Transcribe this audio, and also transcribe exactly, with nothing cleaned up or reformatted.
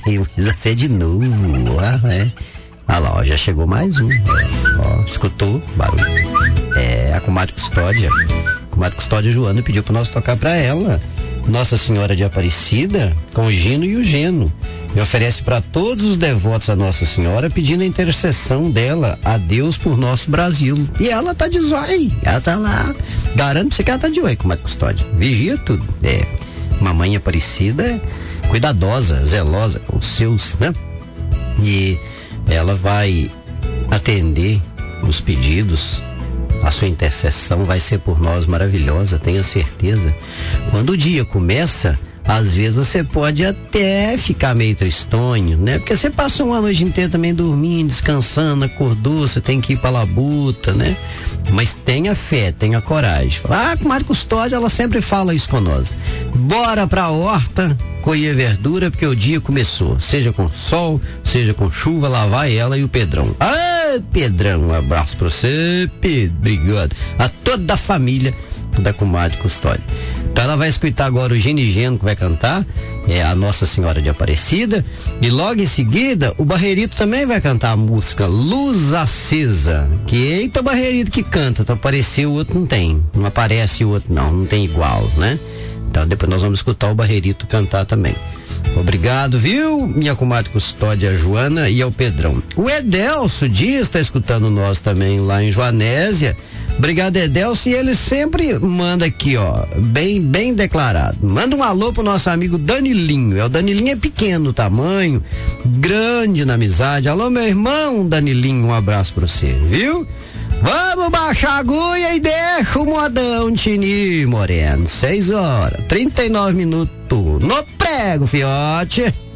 Fiz a fé de novo. Ah, é. Ah lá, ó, já chegou mais um. É, ó, escutou o barulho. É, a comadre Custódia. A comadre Custódia Joana pediu para nós tocar para ela Nossa Senhora de Aparecida com o Gino e o Geno. E oferece para todos os devotos a Nossa Senhora, pedindo a intercessão dela a Deus por nosso Brasil. E ela tá de zóio, ela tá lá. Garanto pra você que ela tá de oi, comadre Custódia. Vigia tudo. É, mamãe Aparecida, cuidadosa, zelosa com os seus, né? E ela vai atender os pedidos. A sua intercessão vai ser por nós maravilhosa, tenha certeza. Quando o dia começa, às vezes você pode até ficar meio tristonho, né? Porque você passou uma noite inteira também dormindo, descansando, acordou, você tem que ir pra labuta, né? Mas tenha fé, tenha coragem. Ah, a comadre Custódia, ela sempre fala isso com nós. Bora pra horta, colher verdura, porque o dia começou. Seja com sol, seja com chuva, lá vai ela e o Pedrão. Ah, Pedrão, um abraço pra você, Pedro, obrigado. A toda a família da comadre Custódia. Então ela vai escutar agora o Gino e Geno, que vai cantar, é a Nossa Senhora de Aparecida, e logo em seguida o Barreirito também vai cantar a música Luz Acesa, que eita Barreirito que canta, então apareceu, o outro não tem, não aparece o outro não, não tem igual, né? Então depois nós vamos escutar o Barreirito cantar também. Obrigado, viu, minha comadre Custódia Joana e ao Pedrão. O Edelso Dias está escutando nós também lá em Joanésia. Obrigado, Edelso, e ele sempre manda aqui, ó, bem, bem declarado. Manda um alô pro nosso amigo Danilinho. É, o Danilinho é pequeno no tamanho, grande na amizade. Alô, meu irmão Danilinho, um abraço pra você, viu? Vamos baixar a agulha e deixa o modão tinir, moreno. Seis horas, trinta e nove minutos. No prego, fiote.